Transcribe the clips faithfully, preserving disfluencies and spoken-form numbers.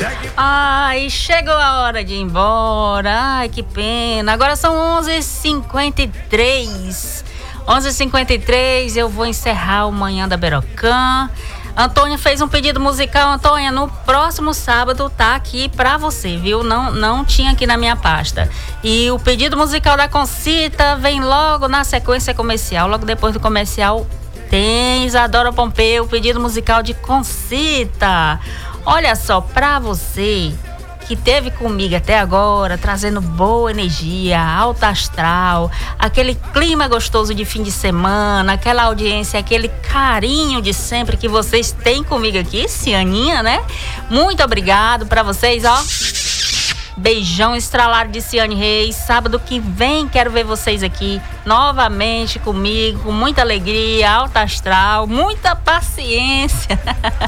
Ai, chegou a hora de ir embora. Ai, que pena. Agora são onze e cinquenta e três. onze e cinquenta e três, eu vou encerrar o Manhã da Berocã. Antônia fez um pedido musical. Antônia, no próximo sábado tá aqui pra você, viu? Não, não tinha aqui na minha pasta. E o pedido musical da Concita vem logo na sequência comercial. Logo depois do comercial tem Isadora Pompeu, pedido musical de Concita. Olha só, pra você que teve comigo até agora, trazendo boa energia, alta astral, aquele clima gostoso de fim de semana, aquela audiência, aquele carinho de sempre que vocês têm comigo aqui, Cianinha, né? Muito obrigado pra vocês, ó. Beijão estralado de Ciane Reis. Sábado que vem quero ver vocês aqui novamente comigo, com muita alegria, alta astral, muita paciência.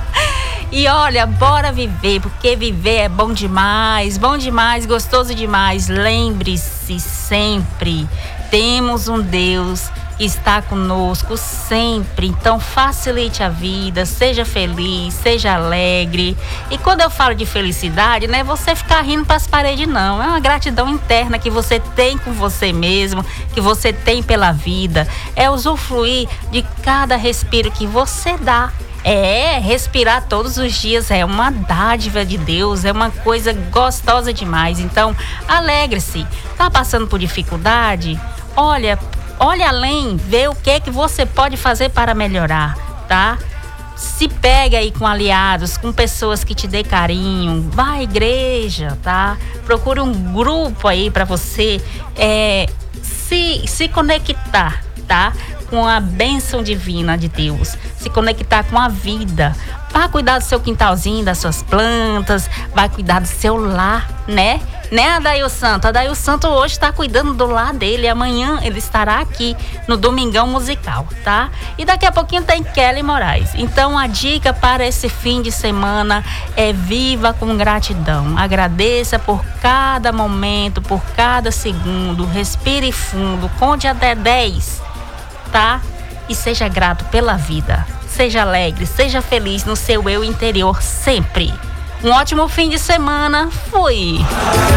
E olha, bora viver, porque viver é bom demais, bom demais, gostoso demais. Lembre-se sempre, temos um Deus que está conosco sempre. Então facilite a vida, seja feliz, seja alegre. E quando eu falo de felicidade, não é você ficar rindo para as paredes, não. É uma gratidão interna que você tem com você mesmo, que você tem pela vida. É usufruir de cada respiro que você dá. É, respirar todos os dias é uma dádiva de Deus, é uma coisa gostosa demais. Então, alegre-se. Tá passando por dificuldade? Olha, olha além, vê o que que você pode fazer para melhorar, tá? Se pega aí com aliados, com pessoas que te dê carinho, vá à igreja, tá? Procure um grupo aí para você é, se, se conectar, tá? Com a bênção divina de Deus, se conectar com a vida. Vá cuidar do seu quintalzinho, das suas plantas, vai cuidar do seu lar, né? Né, Adail Santo? Adail Santo hoje está cuidando do lar dele. Amanhã ele estará aqui no Domingão Musical, tá? E daqui a pouquinho tem Kelly Moraes. Então a dica para esse fim de semana é: viva com gratidão. Agradeça por cada momento, por cada segundo. Respire fundo, conte até dez, tá? E seja grato pela vida. Seja alegre, seja feliz no seu eu interior sempre. Um ótimo fim de semana. Fui!